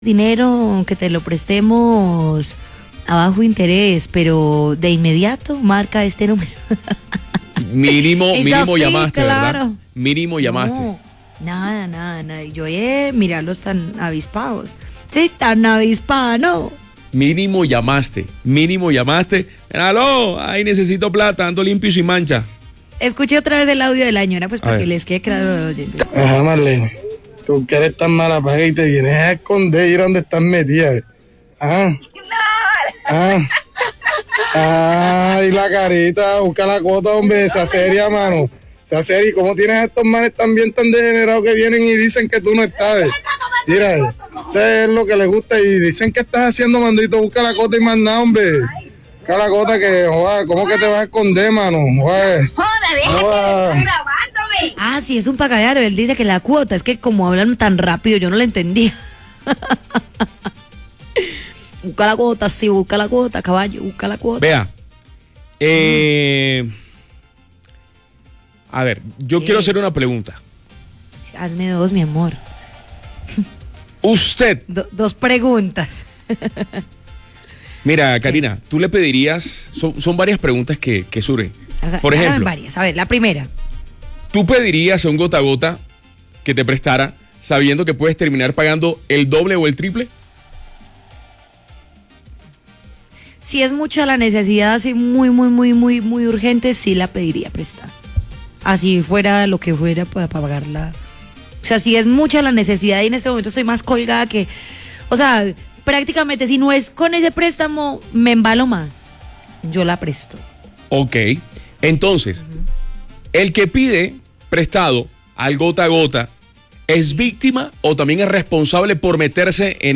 dinero que te lo prestemos a bajo interés, pero de inmediato marca este número. Mínimo llamaste, claro. ¿verdad? Mínimo llamaste. No, nada. Yo mirarlos tan avispados. Sí, tan avispado. Mínimo llamaste. Aló, ahí necesito plata, ando limpio y sin mancha. Escuché otra vez el audio de la señora, pues para que les quede claro a los oyentes. Ajá, Marlene, tú que eres tan mala paga y te vienes a esconder y ir a donde estás metida. Y la carita, busca la cuota, hombre, sea seria, mano. Sea seria. ¿Y cómo tienes a estos manes también tan degenerados que vienen y dicen que tú no estás? Mira, sé lo que les gusta y dicen que estás haciendo, mandito, busca la cuota y más nada, hombre. Busca la cuota que, joder, ¿cómo que te vas a esconder, mano? Joder, déjate de estar grabándome. Ah, sí, es un pagadero. Él dice que la cuota, es que como hablan tan rápido, yo no la entendía. Busca la cuota, sí, busca la cuota, caballo, busca la cuota. Vea, a ver, yo quiero hacer una pregunta. Hazme dos, mi amor. Usted. Dos preguntas. Mira, Karina, tú le pedirías, son varias preguntas que surgen. Por ejemplo, varias. A ver, la primera. ¿Tú pedirías a un gota a gota que te prestara sabiendo que puedes terminar pagando el doble o el triple? Si es mucha la necesidad, así muy urgente, sí la pediría prestar. Así fuera lo que fuera para pagarla. O sea, si es mucha la necesidad y en este momento estoy más colgada que... O sea, prácticamente si no es con ese préstamo, me embalo más. Yo la presto. Ok, entonces, el que pide prestado al gota a gota, ¿es víctima o también es responsable por meterse en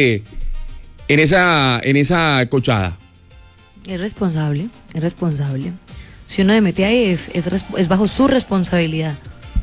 esa cochada? Es responsable. Si uno se mete ahí, es bajo su responsabilidad.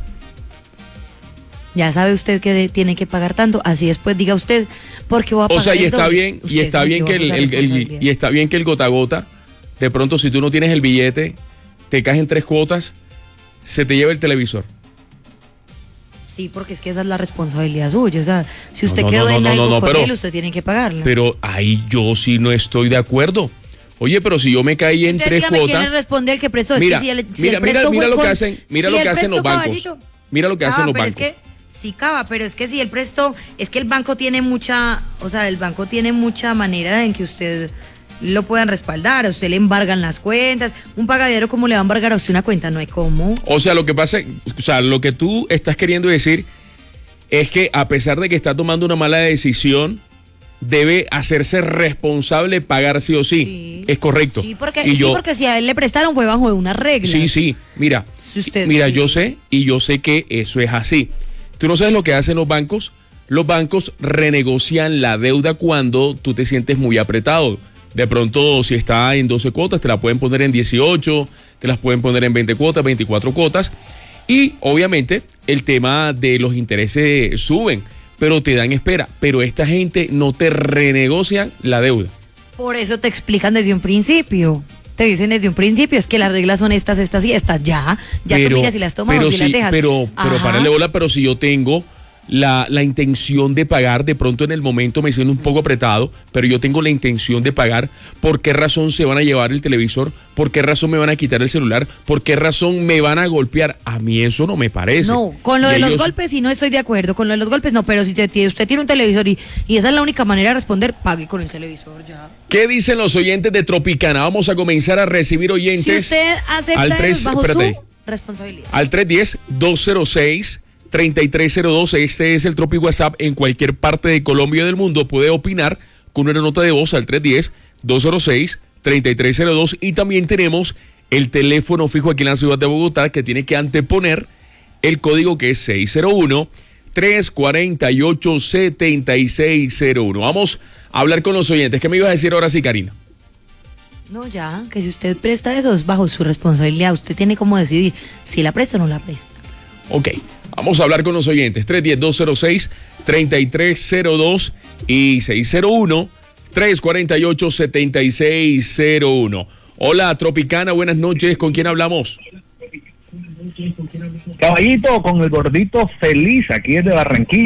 Ya sabe usted que tiene que pagar tanto, así después diga usted, porque voy a pagar. O sea, y está doble. bien, y está bien que el gota a gota, de pronto si tú no tienes el billete, te caes en 3 cuotas, se te lleva el televisor. Sí, porque es que esa es la responsabilidad suya. O sea, si usted quedó en algo con él, usted tiene que pagarla. Pero ahí yo sí no estoy de acuerdo. Oye, pero si yo me caí en 3 cuotas. ¿Quién le responde el que prestó? Mira, es que mira lo que hacen, mira lo que hacen los bancos. Mira lo que hacen los bancos. Es que, sí, Cava, pero es que si él prestó, es que el banco tiene mucha manera en que usted lo puedan respaldar, a usted le embargan las cuentas. Un pagadero, ¿cómo le va a embargar a usted una cuenta? No hay cómo. O sea, lo que tú estás queriendo decir es que a pesar de que está tomando una mala decisión, debe hacerse responsable, pagar sí o sí. Es correcto. Sí, porque si a él le prestaron fue bajo una regla. Sí. Mira, yo sé que eso es así. ¿Tú no sabes lo que hacen los bancos? Los bancos renegocian la deuda cuando tú te sientes muy apretado. De pronto, si está en 12 cuotas, te la pueden poner en 18, te las pueden poner en 20 cuotas, 24 cuotas. Y obviamente el tema de los intereses suben, pero te dan espera. Pero esta gente no te renegocian la deuda. Por eso te explican desde un principio. Te dicen desde un principio, es que las reglas son estas y estas. Ya tú miras si las tomas o si las dejas. Pero párale bola, pero si yo tengo la intención de pagar, de pronto en el momento me siento un poco apretado, pero yo tengo la intención de pagar, ¿por qué razón se van a llevar el televisor? ¿Por qué razón me van a quitar el celular? ¿Por qué razón me van a golpear? A mí eso no me parece. No, con lo de los golpes sí no estoy de acuerdo, con lo de los golpes no, pero si usted tiene un televisor y esa es la única manera de responder, pague con el televisor ya. ¿Qué dicen los oyentes de Tropicana? Vamos a comenzar a recibir oyentes. Si usted acepta bajo su responsabilidad. Al 310-206-3302, este es el Tropi WhatsApp. En cualquier parte de Colombia y del mundo puede opinar con una nota de voz al 310-206-3302 y también tenemos el teléfono fijo aquí en la ciudad de Bogotá que tiene que anteponer el código que es 601-348-7601. Vamos a hablar con los oyentes. ¿Qué me ibas a decir ahora sí, Karina? No, ya, que si usted presta eso es bajo su responsabilidad. Usted tiene como decidir si la presta o no la presta. Ok, vamos a hablar con los oyentes. 310-206-3302 y 601-348-7601. Hola, Tropicana, buenas noches. ¿Con quién hablamos? Caballito, con el gordito feliz, aquí desde Barranquilla.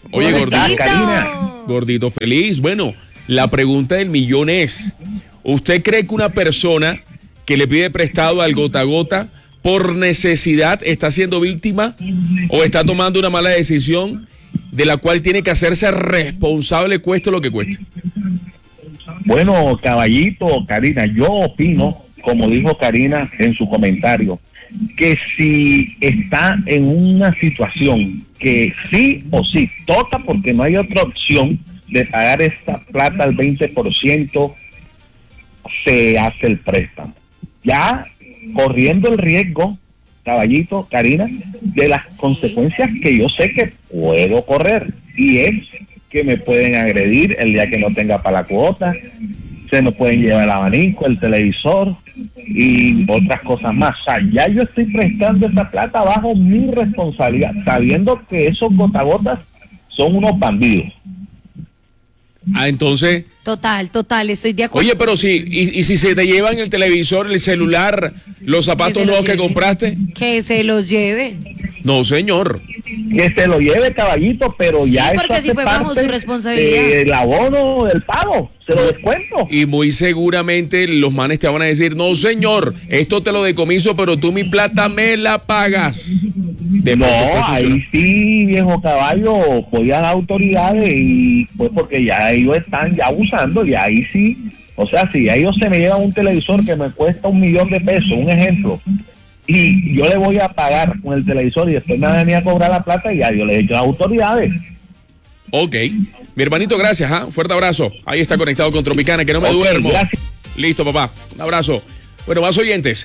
Oye, gordito, Karina. Gordito feliz. Bueno, la pregunta del millón es, ¿usted cree que una persona que le pide prestado al gota a gota por necesidad está siendo víctima o está tomando una mala decisión de la cual tiene que hacerse responsable, cueste lo que cueste? Bueno, caballito, Karina, yo opino, como dijo Karina en su comentario, que si está en una situación que sí o sí toca, porque no hay otra opción de pagar esta plata al 20%, se hace el préstamo. Ya corriendo el riesgo, caballito, Karina, de las consecuencias que yo sé que puedo correr, y es que me pueden agredir el día que no tenga para la cuota, se me pueden llevar el abanico, el televisor y otras cosas más. O sea, ya yo estoy prestando esa plata bajo mi responsabilidad, sabiendo que esos gotagotas son unos bandidos. Entonces... Total, estoy de acuerdo. Oye, pero si se te llevan el televisor, el celular, los zapatos nuevos que compraste. Que se los lleven. No, señor. Que se lo lleve, caballito, pero Sí, ya porque eso si hace fue bajo parte su responsabilidad. del abono del pago, se lo descuento. Y muy seguramente los manes te van a decir, no, señor, esto te lo decomiso, pero tú mi plata me la pagas. No, ahí sí, viejo caballo, voy a las autoridades y pues porque ya ellos están ya abusando y ahí sí, o sea, si ellos se me llevan un televisor que me cuesta $1,000,000, un ejemplo, y yo le voy a pagar con el televisor y después me van a venir a cobrar la plata y ya yo le he dicho a las autoridades. Ok. Mi hermanito, gracias, ¿ah? Fuerte abrazo. Ahí está conectado con Tropicana, que no me duermo. Gracias. Listo, papá. Un abrazo. Bueno, más oyentes.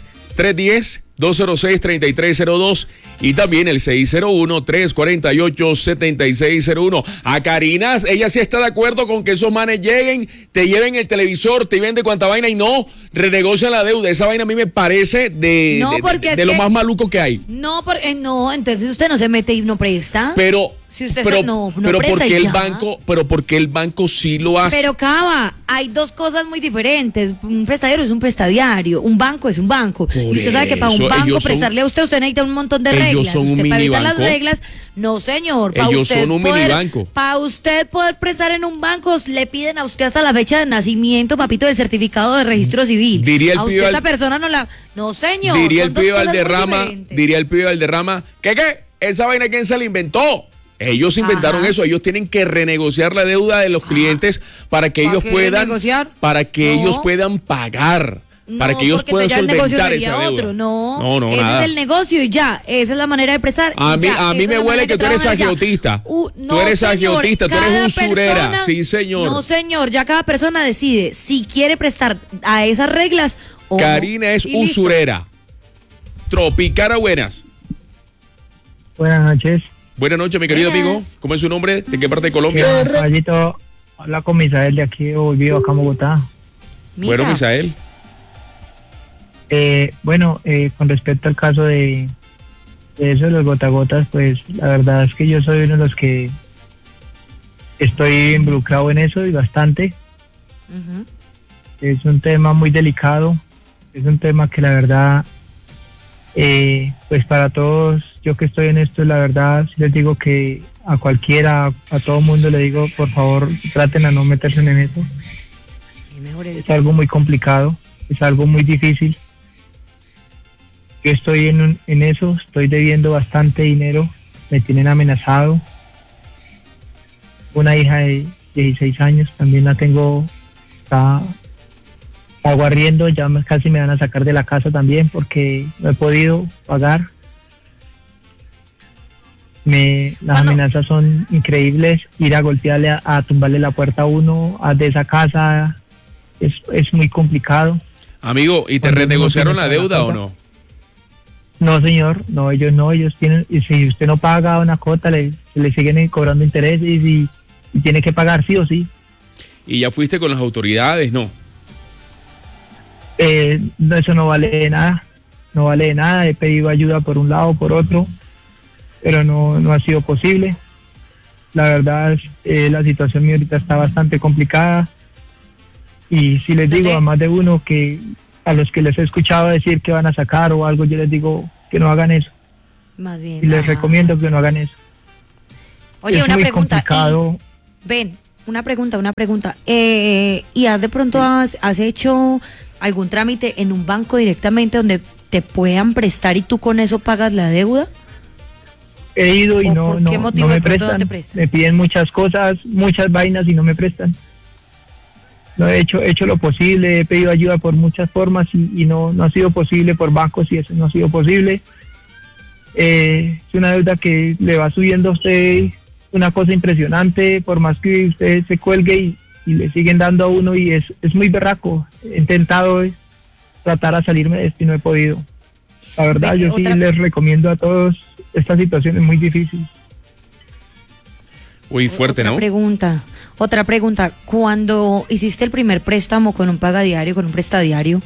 310-206-3302 y también el 601-348-7601. A Karina, ella sí está de acuerdo con que esos manes lleguen, te lleven el televisor, te lleven de cuanta vaina y no renegocian la deuda. Esa vaina a mí me parece de lo más maluco que hay. No, entonces usted no se mete y no presta. Pero si usted pero presta porque y el banco, pero porque el banco sí lo hace. Pero Cava, hay dos cosas muy diferentes. Un prestadiario es un prestadiario, un banco es un banco. Por y usted sabe que para un eso, banco ellos son- prestarle a usted necesita un montón de ellos reglas. son un Usted para evitar las minibanco. reglas, no señor. Ellos son un minibanco. Para usted poder prestar en un banco, le piden a usted hasta la fecha de nacimiento, papito, del certificado de registro civil. Diría el a usted pibe esta persona no la... No señor. Diría son el dos pibe cosas muy Valderrama, diferentes. diría el pibe Valderrama, ¿qué? ¿Esa vaina quién se la inventó? Ellos inventaron Ajá. eso, ellos tienen que renegociar la deuda de los clientes para que ¿Para ellos qué puedan, renegociar? para que No. ellos puedan pagar, para que ellos porque puedan ya el negocio solventar sería esa deuda. otro. No, no, ese nada. es el negocio y ya, esa es la manera de prestar. A y mí, ya, a mí esa me es la huele manera que tú eres trabajan allá. agiotista. No, Tú eres señor, agiotista, tú cada eres usurera. persona- Sí, señor. No, señor, ya cada persona decide si quiere prestar a esas reglas o Karina no. es Y listo. usurera. Tropicana, buenas. Buenas noches. Buenas noches, mi querido Buenas. amigo. ¿Cómo es su nombre? ¿De qué parte de Colombia? Caballito, habla con Misael de aquí, vivo acá en Bogotá. Misa. Bueno, Misael. Con respecto al caso de eso de los gotagotas, pues la verdad es que yo soy uno de los que estoy involucrado en eso y bastante. Ujú. Es un tema muy delicado, es un tema que la verdad, pues para todos, yo que estoy en esto, la verdad, sí les digo que a cualquiera, a todo mundo le digo, por favor, traten a no meterse en eso. Es mejor Es algo muy complicado, es algo muy difícil. Yo estoy en eso, estoy debiendo bastante dinero, me tienen amenazado. Una hija de 16 años, también la tengo, está aguarriendo, ya casi me van a sacar de la casa también porque no he podido pagar. Las Bueno. amenazas son increíbles, ir a golpearle, a tumbarle la puerta a uno de esa casa, es muy complicado. Amigo, ¿y te Cuando uno renegociaron tiene la deuda o cuota. no? No, señor, no, ellos tienen, y si usted no paga una cuota, le siguen cobrando intereses y tiene que pagar sí o sí. ¿Y ya fuiste con las autoridades? No. No, eso no vale de nada, no vale de nada, he pedido ayuda por un lado, por otro, pero no ha sido posible. La verdad, la situación mía ahorita está bastante complicada y si les digo a más de uno que a los que les he escuchado decir que van a sacar o algo, yo les digo que no hagan eso Más bien. y les recomiendo que no hagan eso. Oye, es una muy pregunta. complicado. Ven, una pregunta. ¿Y has de pronto has hecho algún trámite en un banco directamente donde te puedan prestar y tú con eso pagas la deuda? He ido y ¿O no, por qué no, motivo no de me pronto no prestan. te prestan? Me piden muchas cosas, muchas vainas y no me prestan. No he hecho lo posible, he pedido ayuda por muchas formas y no ha sido posible por bancos y eso no ha sido posible. Es una deuda que le va subiendo a usted una cosa impresionante, por más que usted se cuelgue y le siguen dando a uno y es muy berraco. He intentado tratar a salirme de esto y no he podido. La verdad, yo sí les recomiendo a todos, esta situación es muy difícil. Uy, fuerte, ¿no? Otra pregunta. Cuando hiciste el primer préstamo con un pagadiario, con un prestadiario,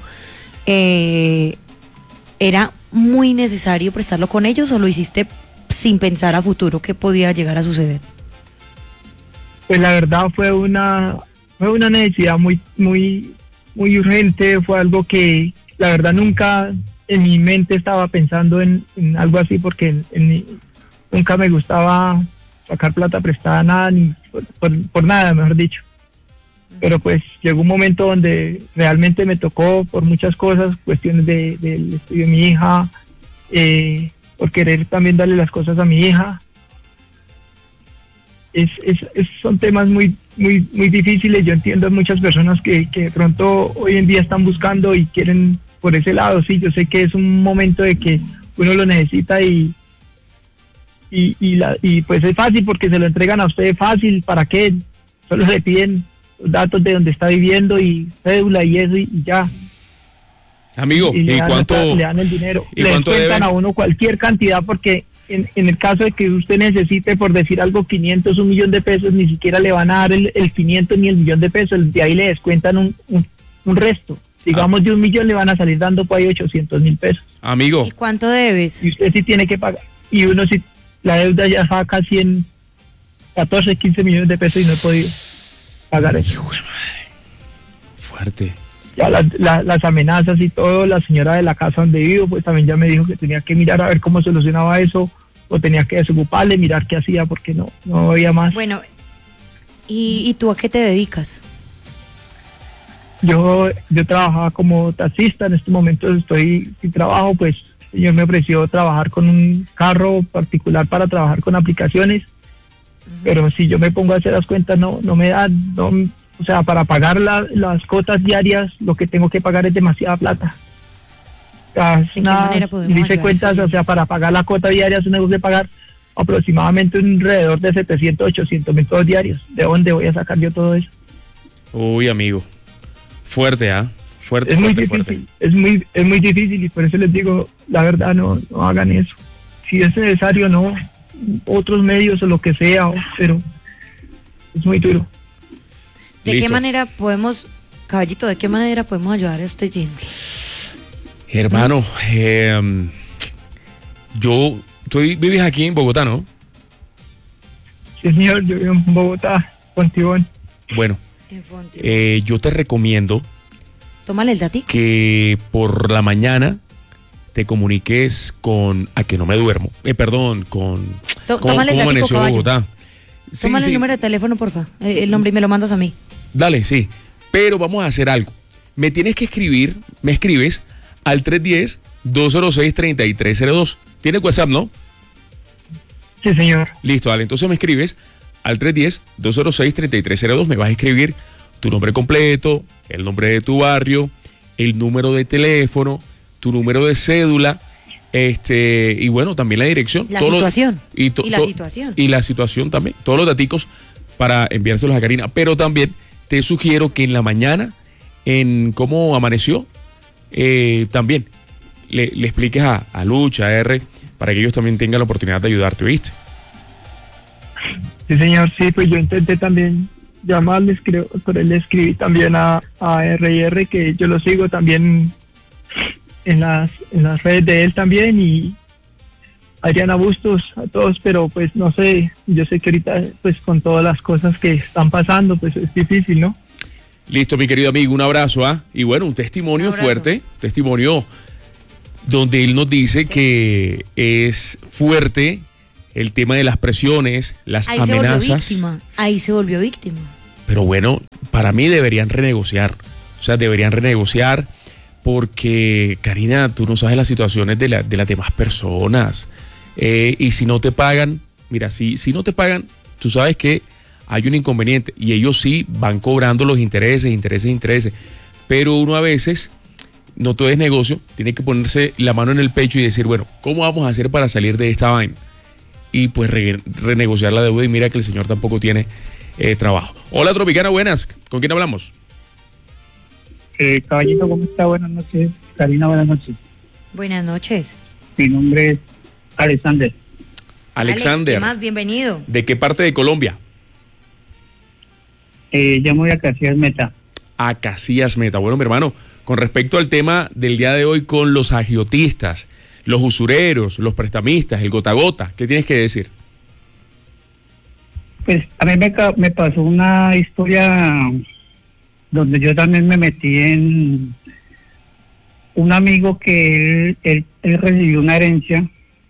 ¿era muy necesario prestarlo con ellos o lo hiciste sin pensar a futuro qué podía llegar a suceder? Pues la verdad fue una necesidad muy urgente, fue algo que la verdad nunca en mi mente estaba pensando en algo así porque nunca me gustaba sacar plata prestada, nada, ni por nada, mejor dicho. Pero pues llegó un momento donde realmente me tocó por muchas cosas, cuestiones del estudio de mi hija, por querer también darle las cosas a mi hija. Son temas muy difíciles. Yo entiendo a muchas personas que de pronto hoy en día están buscando y quieren por ese lado. Sí, yo sé que es un momento de que uno lo necesita y pues es fácil porque se lo entregan a usted fácil. ¿Para qué? Solo le piden los datos de donde está viviendo y cédula y eso y ya. Amigo, ¿y cuánto? Le dan el dinero. ¿Y le cuánto descuentan debe? a uno cualquier cantidad porque en el caso de que usted necesite, por decir algo, 500, 1 millón de pesos, ni siquiera le van a dar el 500 ni el millón de pesos. De ahí le descuentan un resto. Digamos, de 1 millón le van a salir dando por ahí 800.000 pesos. Amigo. ¿Y cuánto debes? Y usted sí tiene que pagar. Y uno sí, la deuda ya está casi en 14, 15 millones de pesos y no he podido pagar eso. Hijo de madre. Fuerte. Ya las amenazas y todo, la señora de la casa donde vivo, pues también ya me dijo que tenía que mirar a ver cómo solucionaba eso, o tenía que desocuparle, mirar qué hacía, porque no había más. Bueno, ¿y tú a qué te dedicas? Yo trabajaba como taxista, en este momento estoy sin trabajo, pues el señor me ofreció trabajar con un carro particular para trabajar con aplicaciones, pero si yo me pongo a hacer las cuentas no me da, o sea, para pagar las cuotas diarias lo que tengo que pagar es demasiada plata. O sea, ¿De qué manera podemos hice ayudar, cuentas, señor? o sea, para pagar la cuota diaria tengo que pagar aproximadamente alrededor de 700, 800.000 pesos diarios. ¿De dónde voy a sacar yo todo eso? Uy, amigo. Fuerte, ¿ah? Fuerte, Es muy fuerte, difícil, fuerte. es muy difícil y por eso les digo, la verdad, no hagan eso. Si es necesario, no, otros medios o lo que sea, pero es muy duro. ¿De Listo. qué manera podemos, caballito, de qué manera podemos ayudar a este Jim? Hermano, tú vives aquí en Bogotá, ¿no? Sí, señor, yo vivo en Bogotá, Pontibón. Bueno, yo te recomiendo Tómale el datico. que por la mañana te comuniques con A que no me duermo. Perdón, con Tómale el datico, amaneció caballo. Bogotá. Sí, Tómale sí. el número de teléfono, porfa. El nombre y me lo mandas a mí. Dale, sí. Pero vamos a hacer algo. Me tienes que escribir, me escribes al 310-206-3302. ¿Tienes WhatsApp, no? Sí, señor. Listo, dale. Entonces me escribes al 310-206-3302. Me vas a escribir tu nombre completo, el nombre de tu barrio, el número de teléfono, tu número de cédula, y bueno, también la dirección. La Todos los- situación. y la situación. Y la situación también. Todos los daticos para enviárselos a Karina. Pero también te sugiero que en la mañana, en cómo amaneció, también le expliques a Lucha, a R, para que ellos también tengan la oportunidad de ayudarte, ¿viste? Sí, señor, sí, pues yo intenté también llamarles, creo, pero le escribí también a R&R, que yo lo sigo también en las redes de él también, y Adriana Bustos, a todos, pero pues no sé, yo sé que ahorita pues con todas las cosas que están pasando, pues es difícil, ¿no? Listo, mi querido amigo, un abrazo, ¿ah? Y bueno, un testimonio Un abrazo. fuerte, testimonio donde él nos dice que es fuerte el tema de las presiones, las Ahí amenazas. Ahí se volvió víctima. Pero bueno, para mí deberían renegociar. O sea, deberían renegociar porque, Karina, tú no sabes las situaciones de las demás personas. Y si no te pagan, mira, si no te pagan, tú sabes que hay un inconveniente. Y ellos sí van cobrando los intereses. Pero uno a veces, no todo es negocio, tiene que ponerse la mano en el pecho y decir, bueno, ¿cómo vamos a hacer para salir de esta vaina? Y pues renegociar la deuda, y mira que el señor tampoco tiene trabajo. Hola, Tropicana, buenas. ¿Con quién hablamos? Caballito, ¿cómo está? Buenas noches. Karina, buenas noches. Buenas noches. Mi nombre es Alexander. Alexander. Alex, ¿qué más? Bienvenido. ¿De qué parte de Colombia? Llamo de Casillas Meta. A Casillas Meta. Bueno, mi hermano, con respecto al tema del día de hoy con los agiotistas, los usureros, los prestamistas, el gota a gota, ¿qué tienes que decir? Pues a mí me pasó una historia donde yo también me metí en un amigo que él recibió una herencia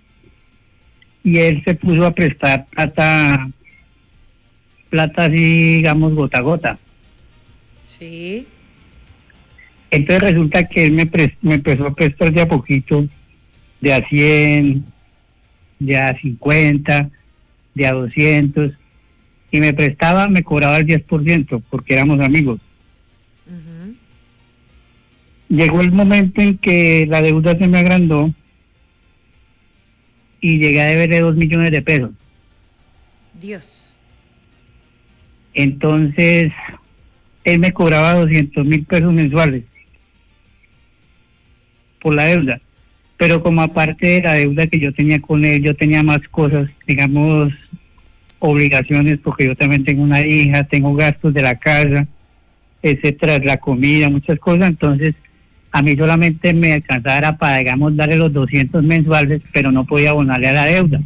y él se puso a prestar plata así, digamos, gota a gota. Sí. Entonces resulta que él me empezó a prestar de a poquito, de a 100, de a 50, de a 200, y me cobraba el 10% porque éramos amigos. Uh-huh. Llegó el momento en que la deuda se me agrandó y llegué a deberle 2 millones de pesos. Dios. Entonces, él me cobraba 200,000 pesos mensuales por la deuda. Pero como aparte de la deuda que yo tenía con él, yo tenía más cosas, digamos, obligaciones, porque yo también tengo una hija, tengo gastos de la casa, etcétera, la comida, muchas cosas. Entonces, a mí solamente me alcanzaba para, digamos, darle los 200 mensuales, pero no podía abonarle a la deuda.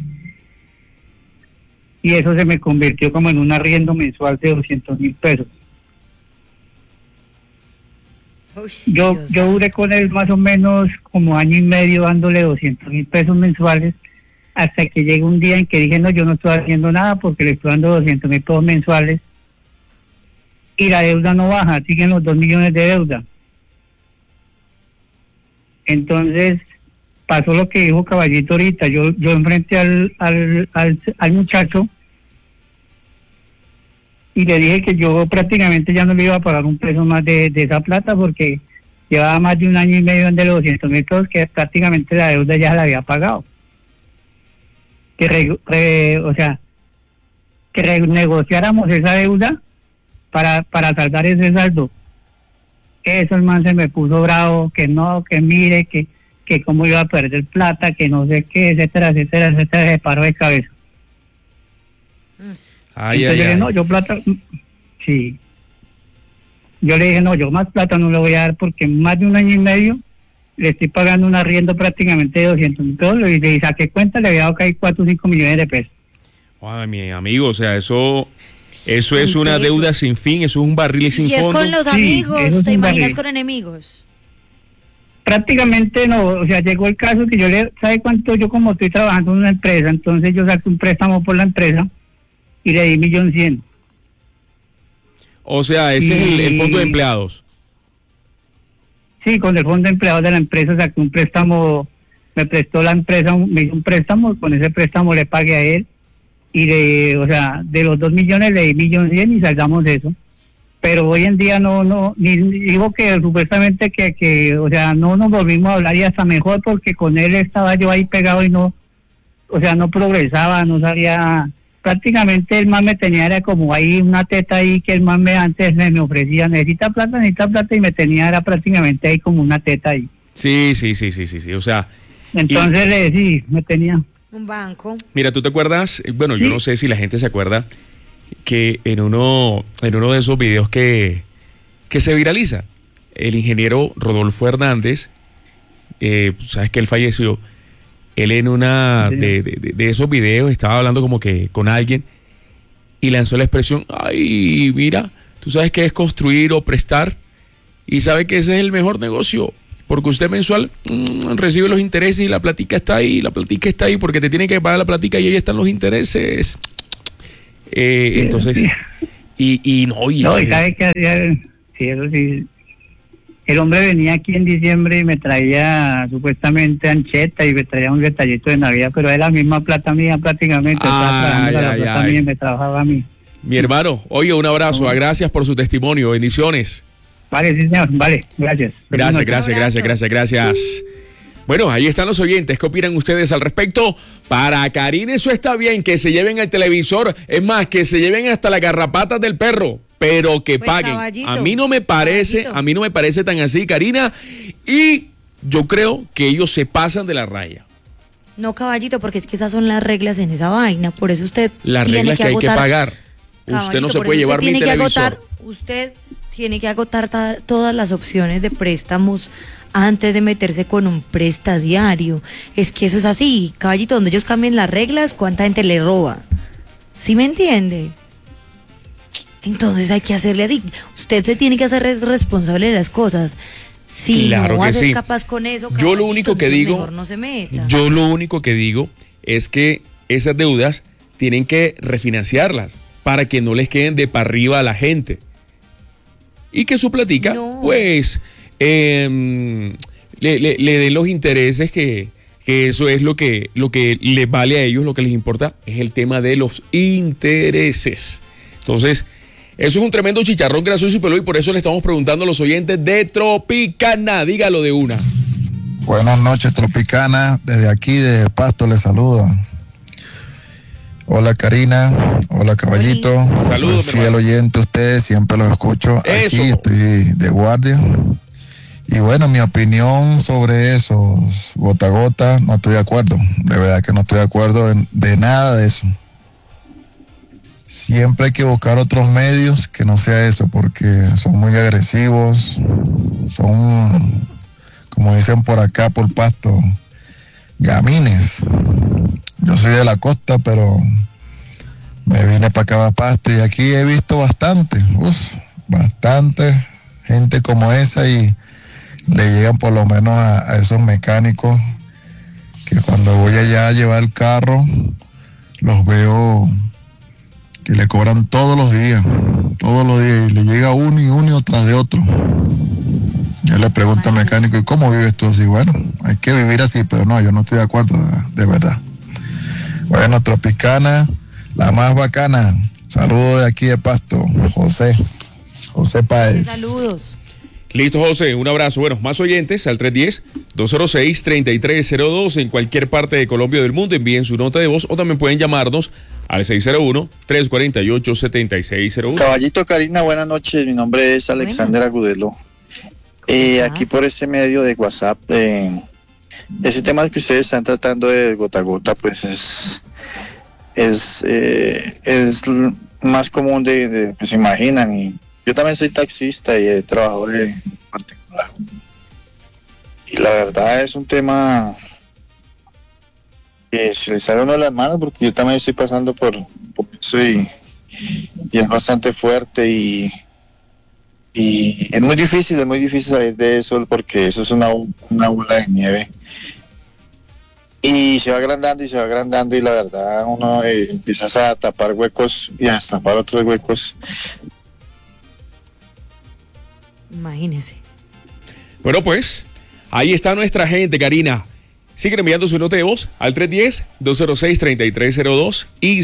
Y eso se me convirtió como en un arriendo mensual de 200,000 pesos. Uy, Yo duré con él más o menos como año y medio dándole 200,000 pesos mensuales, hasta que llegó un día en que dije, no, yo no estoy haciendo nada porque le estoy dando 200,000 pesos mensuales y la deuda no baja, siguen los 2 millones de deuda. Entonces pasó lo que dijo Caballito ahorita. Yo enfrenté al muchacho y le dije que yo prácticamente ya no le iba a pagar un peso más de esa plata, porque llevaba más de un año y medio de los 200,000 pesos que prácticamente la deuda ya la había pagado. Que renegociáramos esa deuda para saldar ese saldo. Eso el man se me puso bravo, que no, que mire, que cómo iba a perder plata, que no sé qué, etcétera, se paró de cabeza. Entonces yo le dije, no, yo plata, sí. Yo le dije, no, yo más plata no le voy a dar, porque más de un año y medio le estoy pagando un arriendo prácticamente de 200,000 pesos, y le saqué cuenta, le había dado que hay 4 o 5 millones de pesos. Ay, mi amigo, o sea, eso es una deuda sin fin, eso es un barril sin fondo. Si es con los amigos, sí, ¿te imaginas con enemigos? Prácticamente no, o sea, llegó el caso que ¿sabe cuánto? Yo como estoy trabajando en una empresa, entonces yo saqué un préstamo por la empresa y le di 1.100.000. O sea, ese es el fondo de empleados. Sí, con el fondo de empleados de la empresa saqué un préstamo, me prestó la empresa, me hizo un préstamo, con ese préstamo le pagué a él, y de los 2 millones le di 1.100.000 y saldamos de eso. Pero hoy en día ni digo que supuestamente que no nos volvimos a hablar, y hasta mejor, porque con él estaba yo ahí pegado y no progresaba, no salía. Prácticamente el man me tenía, era como ahí una teta ahí que el man antes me ofrecía, necesita plata, y me tenía, era prácticamente ahí como una teta ahí. Sí, o sea. Entonces sí, me tenía. Un banco. Mira, ¿tú te acuerdas? Bueno, Sí. Yo no sé si la gente se acuerda que en uno de esos videos que se viraliza, el ingeniero Rodolfo Hernández, sabes que él falleció, él en una de esos videos estaba hablando como que con alguien y lanzó la expresión, ay, mira, tú sabes qué es construir o prestar, y sabe que ese es el mejor negocio, porque usted mensual recibe los intereses y la platica está ahí, porque te tiene que pagar la platica y ahí están los intereses. Entonces, y ¿sabe qué hacía? Sí, eso sí. El hombre venía aquí en diciembre y me traía supuestamente ancheta y me traía un detallito de Navidad, pero era la misma plata mía prácticamente. La plata mía me trabajaba a mí. Mi hermano, oye, un abrazo, gracias por su testimonio, bendiciones. Vale, sí, señor, vale, gracias. Gracias. Bueno, ahí están los oyentes, ¿qué opinan ustedes al respecto? Para Karina eso está bien, que se lleven el televisor, es más, que se lleven hasta las garrapatas del perro, pero que paguen. Caballito, a mí no me parece tan así, Karina, y yo creo que ellos se pasan de la raya. No, caballito, porque es que esas son las reglas en esa vaina, por eso usted las reglas que hay que pagar. Caballito, usted no se puede llevar mi televisor. Usted tiene que agotar todas las opciones de préstamos antes de meterse con un prestadiario. Es que eso es así, caballito, donde ellos cambien las reglas, ¿cuánta gente le roba? ¿Sí me entiende? Entonces hay que hacerle así. Usted se tiene que hacer responsable de las cosas. Si claro no va a ser sí. capaz con eso, yo lo único que digo, mejor no se meta. Yo lo único que digo es que esas deudas tienen que refinanciarlas para que no les queden de para arriba a la gente. Y que su platica, pues, le den los intereses que eso es lo que les vale a ellos, lo que les importa es el tema de los intereses. Entonces, eso es un tremendo chicharrón grasoso y peludo, y por eso le estamos preguntando a los oyentes de Tropicana. Dígalo de una. Buenas noches, Tropicana. Desde aquí, de Pasto, les saludo. Hola, Karina. Hola, Caballito. Saludos, soy fiel oyente a ustedes, siempre los escucho. Eso. Aquí estoy de guardia. Y bueno, mi opinión sobre eso, gota a gota, no estoy de acuerdo. De verdad que no estoy de acuerdo de nada de eso. Siempre hay que buscar otros medios que no sea eso, porque son muy agresivos, son, como dicen por acá, por Pasto, gamines. Yo soy de la costa, pero me vine para acá a Pasto y aquí he visto bastante gente como esa, y le llegan por lo menos a esos mecánicos que cuando voy allá a llevar el carro, los veo que le cobran todos los días, y le llega uno tras de otro. Yo le pregunto al mecánico, ¿y cómo vives tú así? Bueno, hay que vivir así, pero no, yo no estoy de acuerdo, de verdad. Bueno, Tropicana, la más bacana. Saludos de aquí de Pasto, José Páez. Saludos. Listo, José, un abrazo. Bueno, más oyentes al 310-206-3302 en cualquier parte de Colombia o del mundo. Envíen su nota de voz o también pueden llamarnos al 601-348-7601. Caballito, Karina, buenas noches. Mi nombre es Alexander Agudelo. Aquí por ese medio de WhatsApp, ese tema que ustedes están tratando de gota a gota, pues es más común de que se imaginan. Y yo también soy taxista y he trabajado de particular. Y la verdad es un tema que se le sale a uno de las manos, porque yo también estoy pasando por eso y es bastante fuerte y es muy difícil salir de eso, porque eso es una bola de nieve. Y se va agrandando y la verdad uno empieza a tapar huecos y a tapar otros huecos. Imagínese. Bueno, pues, ahí está nuestra gente, Karina. Siguen enviando su nota de voz al 310-206-3302 y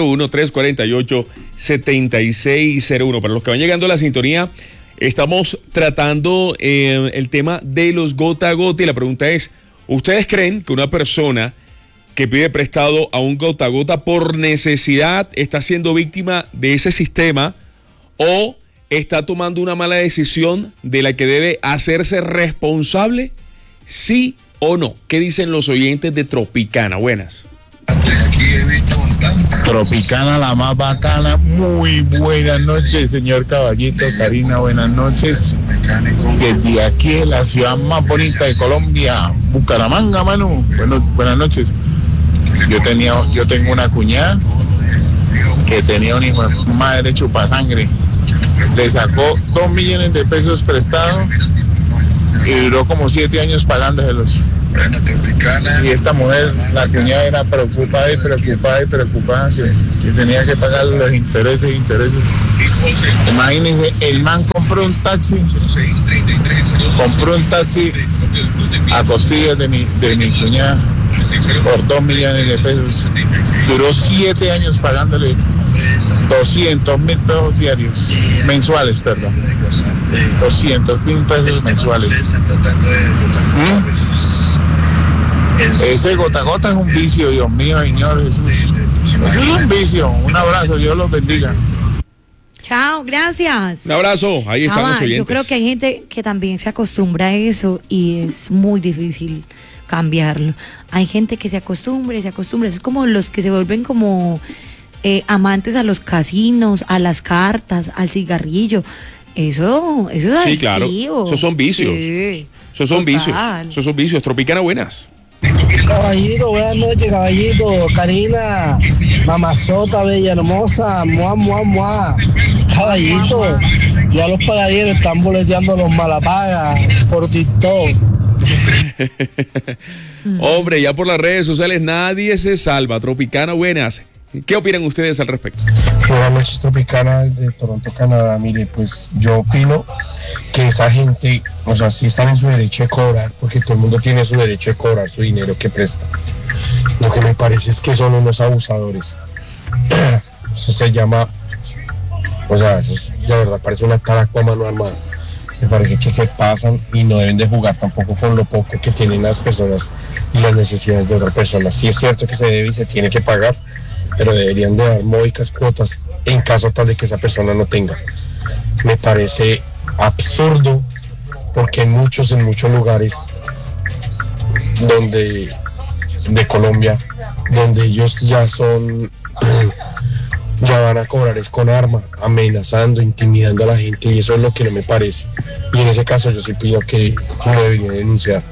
601-348-7601. Para los que van llegando a la sintonía, estamos tratando el tema de los gota a gota y la pregunta es, ¿ustedes creen que una persona que pide prestado a un gota a gota por necesidad está siendo víctima de ese sistema o está tomando una mala decisión de la que debe hacerse responsable? ¿Sí o no? ¿Qué dicen los oyentes de Tropicana? Buenas. Tropicana, la más bacana. Muy buenas noches, señor Caballito. Karina, buenas noches. Desde aquí, en la ciudad más bonita de Colombia, Bucaramanga, Manu. Buenas noches. Yo tengo una cuñada que tenía un hijo de madre chupasangre. Le sacó 2 millones de pesos prestados, y duró como 7 años pagándoselos. Y esta mujer, la cuñada, era preocupada que tenía que pagar los intereses. Imagínense, el man compró un taxi a costillas de mi cuñada por 2 millones de pesos. Duró 7 años pagándole 200,000 pesos diarios, mensuales, perdón. 200,000 pesos mensuales. Ese gota a gota es un vicio, Dios mío, Señor Jesús. Es un vicio. Un abrazo, Dios los bendiga. Chao, gracias. Un abrazo, ahí están los oyentes. Yo creo que hay gente que también se acostumbra a eso y es muy difícil cambiarlo. Hay gente que se acostumbra. Es como los que se vuelven como amantes a los casinos, a las cartas, al cigarrillo. Eso es adictivo. Sí, claro. Esos son vicios. Sí. Esos son vicios. Tropicana, buenas. Caballito, buenas noches, caballito. Karina, mamazota, bella, hermosa, mua. Caballito, ya los pagaderos están boleteando los malapagas por TikTok. Hombre, ya por las redes sociales nadie se salva. Tropicana, buenas. ¿Qué opinan ustedes al respecto? Buenas noches, Tropicana, desde Toronto, Canadá. Mire, pues yo opino que esa gente, o sea, sí están en su derecho de cobrar, porque todo el mundo tiene su derecho de cobrar su dinero que presta. Lo que me parece es que son unos abusadores. Eso se llama, o sea, eso es, de verdad parece una taraco a mano armada. Me parece que se pasan y no deben de jugar tampoco con lo poco que tienen las personas y las necesidades de otras personas. Sí es cierto que se debe y se tiene que pagar, pero deberían de dar módicas cuotas en caso tal de que esa persona no tenga. Me parece absurdo porque en muchos lugares de Colombia, donde ellos ya van a cobrar es con arma, amenazando, intimidando a la gente, y eso es lo que no me parece. Y en ese caso yo sí pido que uno debería denunciar,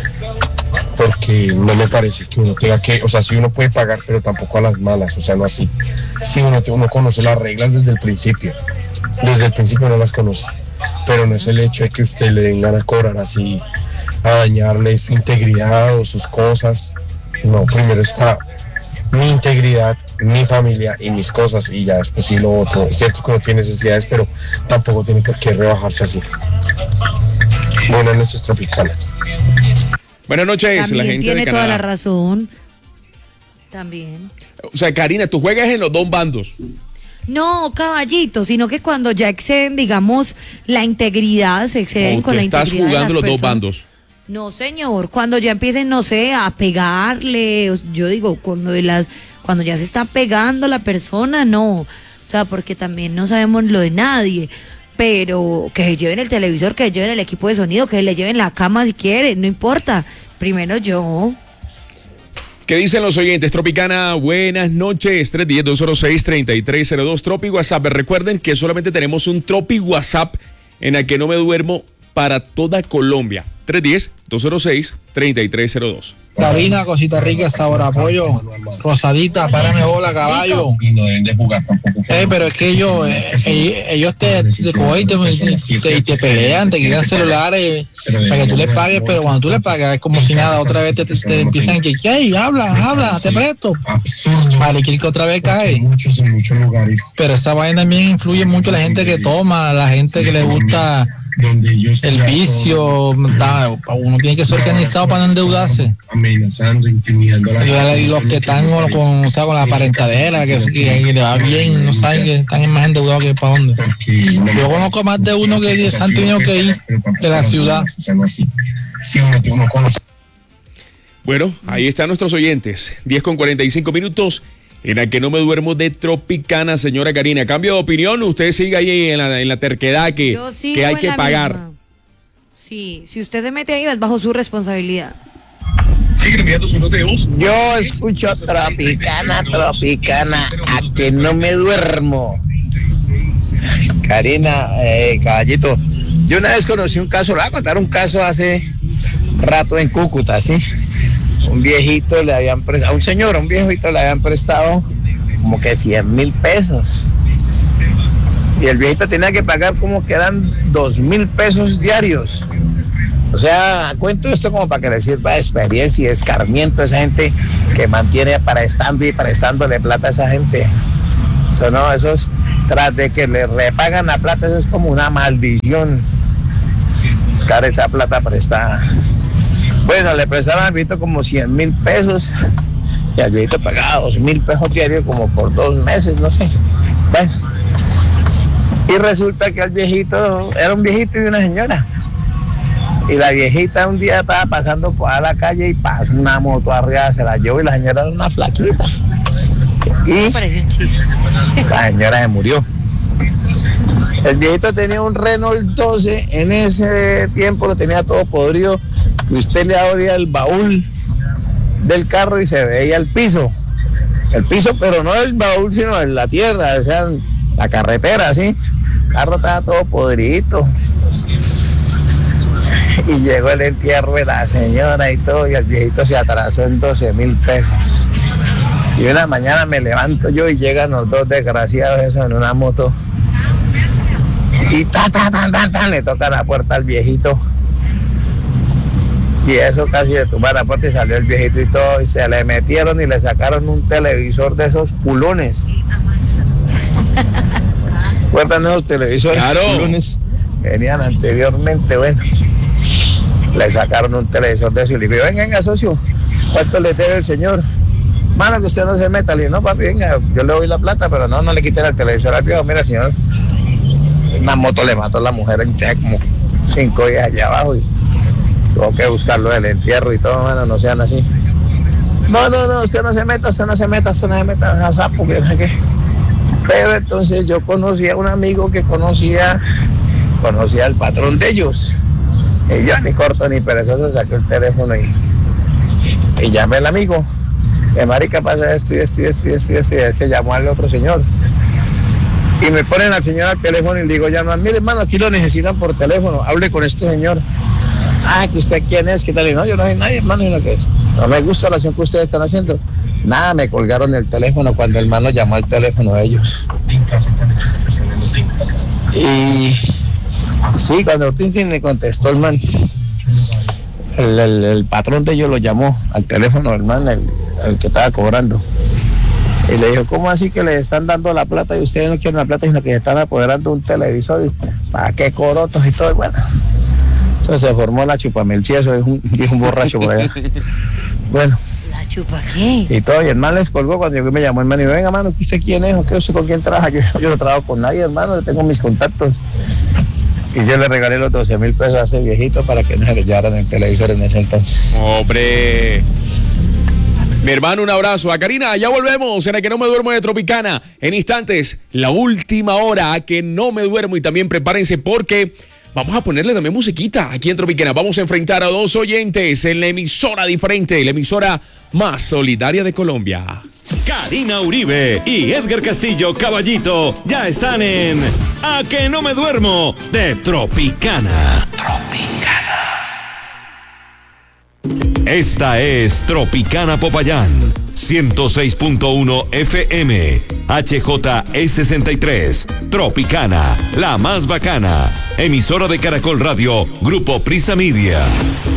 porque no me parece que uno tenga que, o sea, sí uno puede pagar, pero tampoco a las malas, o sea, no así. Sí, uno conoce las reglas desde el principio no las conoce, pero no es el hecho de que usted le vengan a cobrar así, a dañarle su integridad o sus cosas. No, primero está mi integridad, mi familia y mis cosas, y ya después sí lo otro. Es cierto que uno tiene necesidades, pero tampoco tiene por qué rebajarse así. Buenas noches, Tropicana. Buenas noches, también la gente tiene de Canadá. toda la razón. También. O sea, Karina, tú juegas en los dos bandos. No, caballito, sino que cuando ya exceden, digamos, la integridad, se exceden con la integridad. Estás jugando los dos bandos. No, señor, cuando ya empiecen, no sé, a pegarle, yo digo, con lo de cuando ya se está pegando la persona, no. O sea, porque también no sabemos lo de nadie. Pero que se lleven el televisor, que se lleven el equipo de sonido, que le lleven la cama si quieren, no importa. Primero yo. ¿Qué dicen los oyentes? Tropicana, buenas noches. 310-206-3302. Tropi WhatsApp. Recuerden que solamente tenemos un Tropi WhatsApp en el que no me duermo para toda Colombia. 310-206-3302. Karina, cosita rica, sabor a pollo, rosadita, párame bola, caballo. Y no deben de jugar tampoco. Pero es que ellos te cogen y te pelean, te quitan celulares para que tú les pagues, pero cuando tú les pagas es como si nada, otra vez te empiezan a decir, hey, habla, te presto. Vale, que otra vez cae. En muchos lugares. Pero esa vaina también influye mucho a la gente que toma, a la gente que le gusta el vicio. Uno tiene que ser organizado para no endeudarse. Amenazando, intimidando a la gente. Los que están con la parentadera, que le va bien, no saben que están más endeudados que para dónde. Yo conozco más de uno que han tenido que ir de la ciudad. Bueno, ahí están nuestros oyentes. 10:45 en la que no me duermo de Tropicana, señora Karina. Cambio de opinión, usted sigue ahí en la terquedad que hay que pagar. Misma. Sí, si usted se mete ahí es bajo su responsabilidad. Sigue enviando sus noteos. Yo escucho Tropicana, a que no me duermo. Karina, caballito, yo una vez conocí un caso, le voy a contar un caso hace rato en Cúcuta, ¿sí? Un viejito le habían prestado, un viejito le habían prestado como que 100,000 pesos. Y el viejito tenía que pagar como que eran 2,000 pesos diarios. O sea, cuento esto como para que les sirva de experiencia y de escarmiento a esa gente que mantiene prestando y prestándole plata a esa gente. Eso no, eso es, tras de que le repagan la plata, eso es como una maldición. Buscar esa plata prestada. Bueno, le prestaron al viejito como 100,000 pesos y al viejito pagaba 2,000 pesos diarios como por 2 meses, no sé. Bueno, y resulta que el viejito era un viejito y una señora. Y la viejita un día estaba pasando por la calle y pasó una moto arriba, se la llevó y la señora era una flaquita. Y me parece un chiste. La señora se murió. El viejito tenía un Renault 12, en ese tiempo lo tenía todo podrido, que usted le abría el baúl del carro y se veía el piso, pero no el baúl sino en la tierra, o sea, la carretera, así. El carro estaba todo podridito. Y llegó el entierro de la señora y todo, y el viejito se atrasó en 12,000 pesos. Y una mañana me levanto yo y llegan los dos desgraciados esos en una moto. Y le toca la puerta al viejito. Y eso casi le tumba la puerta y salió el viejito y todo. Y se le metieron y le sacaron un televisor de esos culones. ¿Recuerdan esos televisores culones? Venían anteriormente, bueno. Le sacaron un televisor de eso y le digo, venga, socio, ¿cuánto le debe el señor? Mano, que usted no se meta. Le digo, no, papi, venga, yo le doy la plata, pero no le quiten el televisor al viejo. Mira, señor, una moto le mató a la mujer en como 5 días allá abajo y tuvo que buscarlo del entierro y todo, mano, no sean así. No, usted no se meta, a sapo, que no sé qué. Pero entonces yo conocí a un amigo que conocía al patrón de ellos. Y yo ni corto ni perezoso saqué el teléfono y llamé al amigo. Marica, pasa esto y él se llamó al otro señor. Y me ponen al señor al teléfono y le digo, llaman, mire hermano, aquí lo necesitan por teléfono, hable con este señor. Que usted quién es, qué tal, y no, yo no soy nadie, hermano, sino que no me gusta la acción que ustedes están haciendo. Nada, me colgaron el teléfono cuando el hermano llamó al teléfono de ellos. Y sí, cuando me contestó el man, el patrón de ellos lo llamó al teléfono del man, el que estaba cobrando. Y le dijo, ¿cómo así que le están dando la plata y ustedes no quieren la plata, sino que se están apoderando un televisor? Y, ¿para qué corotos y todo? Y bueno, eso se formó la chupamelchía, eso dijo un borracho por allá. Bueno. ¿La chupa qué? Y todo, y el man les colgó cuando yo me llamó el man y dijo, venga, mano, ¿usted quién es? ¿O qué? ¿Usted con quién trabaja? Yo no trabajo con nadie, hermano, yo tengo mis contactos. Y yo le regalé los 12,000 pesos a ese viejito para que no se le llevaran el televisor en ese entonces. ¡Hombre! Mi hermano, un abrazo. A Karina, ya volvemos en A Que No Me Duermo de Tropicana. En instantes, la última hora, A Que No Me Duermo. Y también prepárense porque vamos a ponerle también musiquita aquí en Tropicana. Vamos a enfrentar a 2 oyentes en la emisora diferente, la emisora más solidaria de Colombia. Karina Uribe y Edgar Castillo Caballito ya están en A Que No Me Duermo de Tropicana. Esta es Tropicana Popayán, 106.1 FM, HJE63, Tropicana, la más bacana, emisora de Caracol Radio, Grupo Prisa Media.